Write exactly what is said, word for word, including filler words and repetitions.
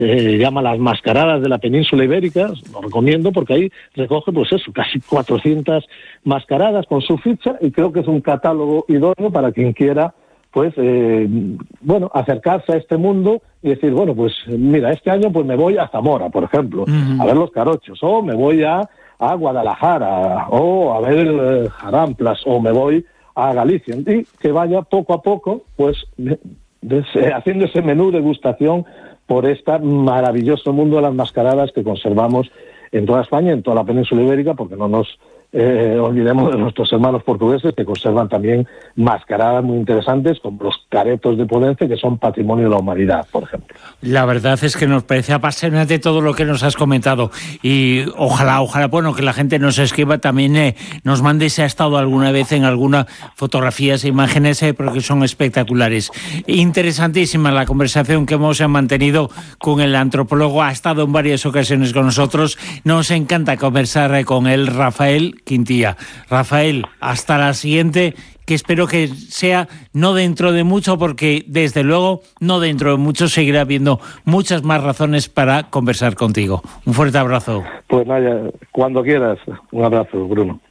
eh, llama Las Mascaradas de la Península Ibérica. Lo recomiendo porque ahí recoge, pues eso, casi cuatrocientas mascaradas con su ficha, y creo que es un catálogo idóneo para quien quiera, pues, eh, bueno, acercarse a este mundo y decir, bueno, pues mira, este año pues me voy a Zamora, por ejemplo, uh-huh. a ver los carochos, o me voy a, a Guadalajara, o a ver eh, Jaramplas, o me voy a Galicia, y que vaya poco a poco, pues, de, de, de, haciendo ese menú degustación por este maravilloso mundo de las mascaradas que conservamos en toda España, en toda la península ibérica, porque no nos eh, olvidemos de nuestros hermanos portugueses, que conservan también mascaradas muy interesantes, como los caretos de Podense, que son patrimonio de la humanidad, por ejemplo. La verdad es que nos parece apasionante todo lo que nos has comentado, y ojalá, ojalá, bueno, que la gente nos escriba también, eh, nos mande si ha estado alguna vez en alguna fotografías e imágenes, eh, porque son espectaculares. Interesantísima la conversación que hemos mantenido con el antropólogo, ha estado en varias ocasiones con nosotros, nos encanta conversar eh, con él, Rafael Quintilla. Rafael, hasta la siguiente, que espero que sea no dentro de mucho, porque desde luego no dentro de mucho seguirá habiendo muchas más razones para conversar contigo. Un fuerte abrazo. Pues nada, cuando quieras, un abrazo, Bruno.